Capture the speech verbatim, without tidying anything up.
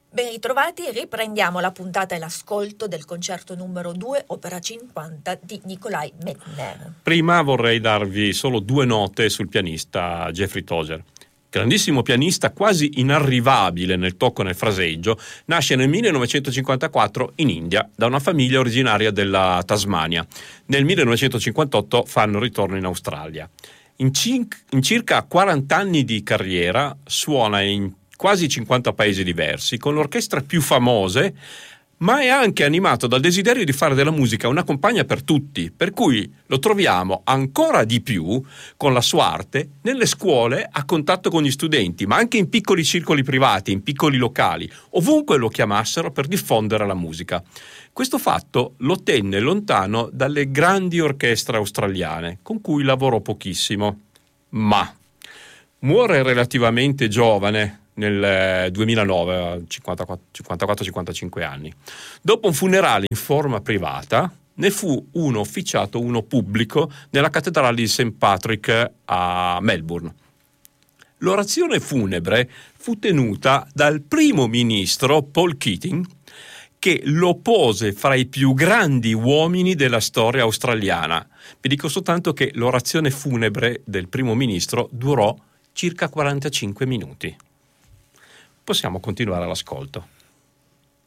Ben ritrovati, riprendiamo la puntata e l'ascolto del concerto numero due, opera cinquanta di Nikolai Medtner. Prima vorrei darvi solo due note sul pianista Jeffrey Tozer. Grandissimo pianista, quasi inarrivabile nel tocco e nel fraseggio, nasce nel millenovecentocinquantaquattro in India da una famiglia originaria della Tasmania. Nel millenovecentocinquantotto fanno ritorno in Australia. In, cin- in circa quaranta anni di carriera suona in quasi cinquanta paesi diversi, con orchestre più famose, ma è anche animato dal desiderio di fare della musica una compagna per tutti, per cui lo troviamo ancora di più con la sua arte nelle scuole a contatto con gli studenti, ma anche in piccoli circoli privati, in piccoli locali, ovunque lo chiamassero per diffondere la musica. Questo fatto lo tenne lontano dalle grandi orchestre australiane, con cui lavorò pochissimo. Ma muore relativamente giovane, nel duemilanove, cinquantaquattro cinquantacinque anni. Dopo un funerale in forma privata, ne fu uno officiato, uno pubblico, nella cattedrale di Saint Patrick a Melbourne. L'orazione funebre fu tenuta dal primo ministro Paul Keating, che lo pose fra i più grandi uomini della storia australiana. Vi dico soltanto che l'orazione funebre del primo ministro durò circa quarantacinque minuti. Possiamo continuare l'ascolto.